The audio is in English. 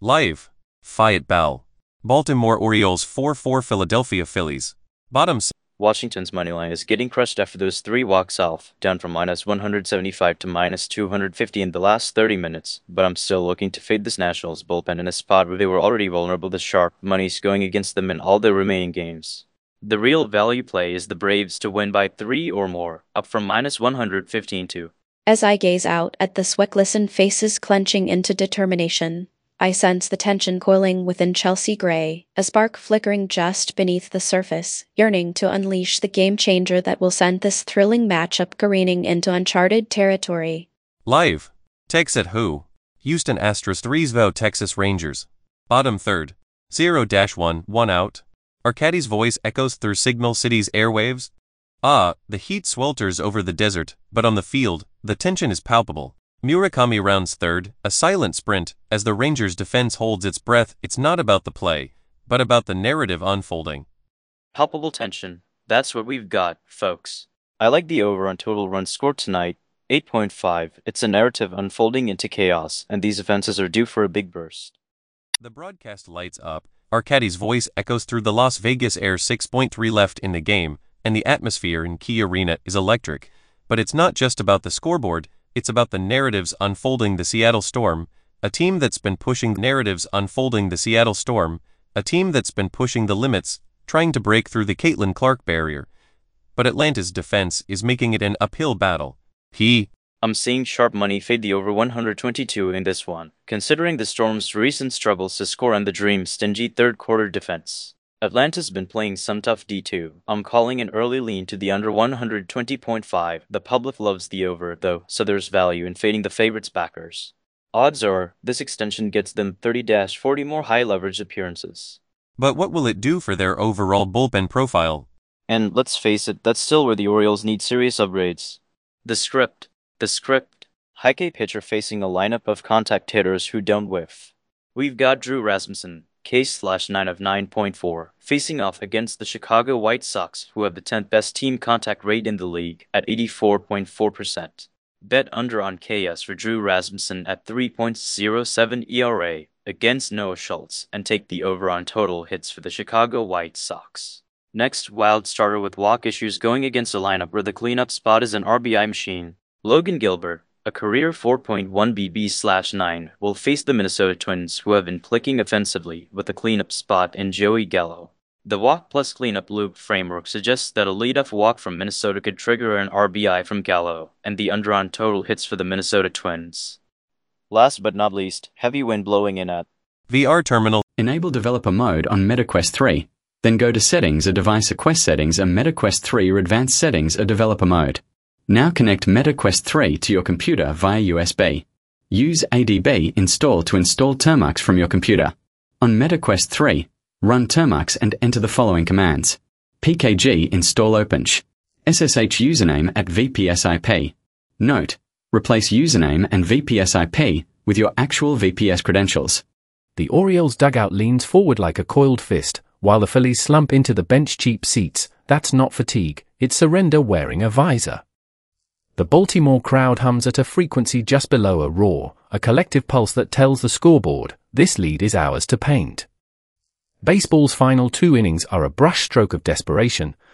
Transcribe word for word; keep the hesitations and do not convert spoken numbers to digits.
Live. Fayetteville Bell. Baltimore Orioles four four Philadelphia Phillies. Bottom. Washington's moneyline is getting crushed after those three walks off, down from minus one hundred seventy-five to minus two hundred fifty in the last thirty minutes, but I'm still looking to fade this Nationals bullpen in a spot where they were already vulnerable to sharp money's going against them in all their remaining games. The real value play is the Braves to win by three or more, up from minus one hundred fifteen to. As I gaze out at the sweat-glistened faces clenching into determination, I sense the tension coiling within Chelsea Gray, a spark flickering just beneath the surface, yearning to unleash the game-changer that will send this thrilling matchup careening into uncharted territory. Live. Texas Who. Houston Astros three-zero Texas Rangers. Bottom third. zero one, one out. Arcadi's voice echoes through Signal City's airwaves. Ah, the heat swelters over the desert, but on the field, the tension is palpable. Murakami rounds third, a silent sprint, as the Rangers' defense holds its breath. It's not about the play, but about the narrative unfolding. Palpable tension. That's what we've got, folks. I like the over on total runs scored tonight, eight point five. It's a narrative unfolding into chaos, and these offenses are due for a big burst. The broadcast lights up. Arcadi's voice echoes through the Las Vegas air. six point three left in the game, and the atmosphere in Key Arena is electric. But it's not just about the scoreboard. It's about the narratives unfolding. The Seattle Storm, a team that's been pushing narratives unfolding. The Seattle Storm, a team that's been pushing the limits, trying to break through the Caitlin Clark barrier. But Atlanta's defense is making it an uphill battle. He. I'm seeing sharp money fade the over one hundred twenty-two in this one, considering the Storm's recent struggles to score on the Dream's stingy third-quarter defense. Atlanta's been playing some tough D two. I'm calling an early lean to the under one hundred twenty point five. The public loves the over, though, so there's value in fading the favorites' backers. Odds are, this extension gets them thirty to forty more high-leverage appearances. But what will it do for their overall bullpen profile? And let's face it, that's still where the Orioles need serious upgrades. The script. The script. High-K pitcher facing a lineup of contact hitters who don't whiff. We've got Drew Rasmussen, K slash nine of nine point four, facing off against the Chicago White Sox, who have the tenth best team contact rate in the league at eighty-four point four percent. Bet under on K S for Drew Rasmussen at three point oh seven E R A against Noah Schultz, and take the over on total hits for the Chicago White Sox. Next, wild starter with walk issues going against a lineup where the cleanup spot is an R B I machine. Logan Gilbert, a career four point one B B slash nine, will face the Minnesota Twins, who have been clicking offensively with a cleanup spot in Joey Gallo. The walk plus cleanup loop framework suggests that a leadoff walk from Minnesota could trigger an R B I from Gallo, and the under on total hits for the Minnesota Twins. Last but not least, heavy wind blowing in at V R terminal. Enable developer mode on MetaQuest three. Then go to Settings or Device or Quest Settings and MetaQuest three or Advanced Settings or Developer mode. Now connect MetaQuest three to your computer via U S B. Use A D B install to install Termux from your computer. On MetaQuest three, run Termux and enter the following commands. P K G install OpenSH. S S H username at V P S I P. Note: replace username and V P S I P with your actual V P S credentials. The Orioles dugout leans forward like a coiled fist, while the Phillies slump into the bench cheap seats. That's not fatigue, it's surrender wearing a visor. The Baltimore crowd hums at a frequency just below a roar, a collective pulse that tells the scoreboard, this lead is ours to paint. Baseball's final two innings are a brushstroke of desperation,